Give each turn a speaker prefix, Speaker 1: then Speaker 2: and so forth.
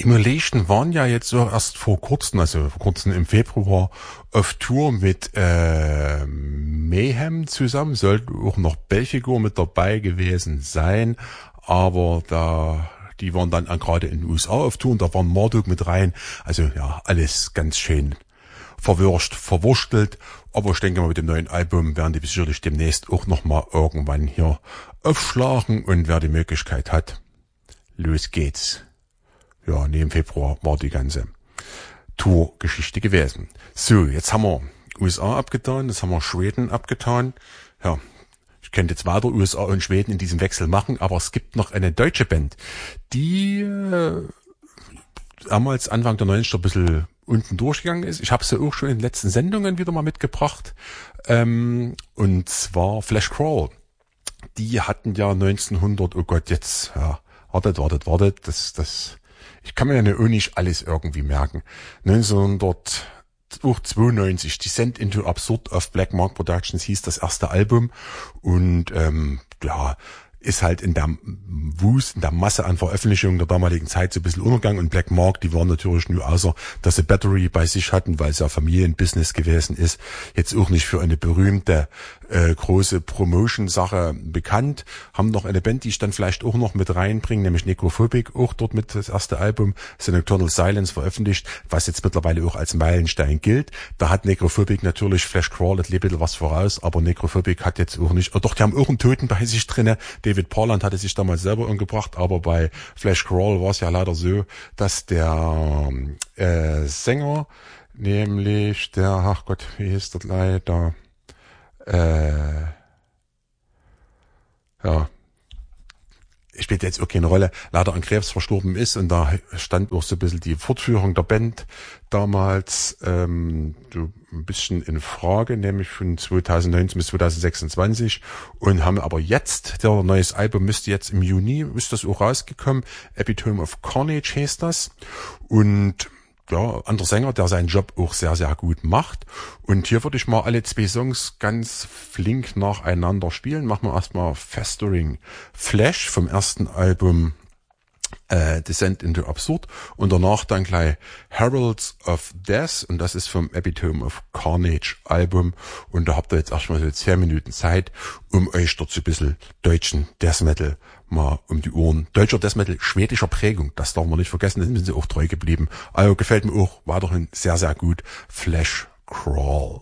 Speaker 1: Immolation waren ja jetzt so erst vor kurzem im Februar auf Tour mit Mayhem zusammen, sollten auch noch Belfigur mit dabei gewesen sein, aber die waren dann gerade in den USA auf Tour und da waren Marduk mit rein, also ja, alles ganz schön verwurstelt, aber ich denke mal, mit dem neuen Album werden die sicherlich demnächst auch nochmal irgendwann hier aufschlagen und wer die Möglichkeit hat, los geht's. Ja, im Februar war die ganze Tourgeschichte gewesen. So, jetzt haben wir USA abgetan, jetzt haben wir Schweden abgetan. Ja, ich könnte jetzt weiter USA und Schweden in diesem Wechsel machen, aber es gibt noch eine deutsche Band, die damals Anfang der 90er ein bisschen unten durchgegangen ist. Ich habe sie auch schon in den letzten Sendungen wieder mal mitgebracht. Und zwar Flash Crawl. Die hatten ja 1900, oh Gott, jetzt, ja, wartet, ich kann mir ja nicht alles irgendwie merken. 1992, Descent into Absurd of Black Mark Productions hieß das erste Album und ja, ist halt in der Masse an Veröffentlichungen der damaligen Zeit so ein bisschen untergegangen und Black Mark, die waren natürlich nur außer, dass sie Battery bei sich hatten, weil es ja Familienbusiness gewesen ist, jetzt auch nicht für eine berühmte große Promotion-Sache bekannt, haben noch eine Band, die ich dann vielleicht auch noch mit reinbringe, nämlich Necrophobic, auch dort mit das erste Album, The Nocturnal Silence veröffentlicht, was jetzt mittlerweile auch als Meilenstein gilt. Da hat Necrophobic natürlich Flash Crawl ein bisschen was voraus, aber Necrophobic hat jetzt auch nicht, doch, die haben auch einen Toten bei sich drinne. David Parland hatte sich damals selber umgebracht, aber bei Flash Crawl war es ja leider so, dass der Sänger, nämlich der, ach Gott, wie hieß das leider, ja, spielt jetzt auch keine Rolle, leider an Krebs verstorben ist und da stand auch so ein bisschen die Fortführung der Band damals so ein bisschen in Frage, nämlich von 2019 bis 2026 und haben aber jetzt, der neues Album müsste jetzt im Juni, ist das auch rausgekommen, Epitome of Carnage heißt das und ja, anderer Sänger, der seinen Job auch sehr, sehr gut macht. Und hier würde ich mal alle 2 Songs ganz flink nacheinander spielen. Machen wir erstmal Festering Flash vom ersten Album Descent into Absurd und danach dann gleich Heralds of Death und das ist vom Epitome of Carnage Album und da habt ihr jetzt erstmal so 10 Minuten Zeit, um euch dort so ein bisschen deutschen Death Metal mal um die Ohren. Deutscher Death Metal schwedischer Prägung, das darf man nicht vergessen, da sind sie auch treu geblieben. Also gefällt mir auch weiterhin sehr, sehr gut. Flash Crawl.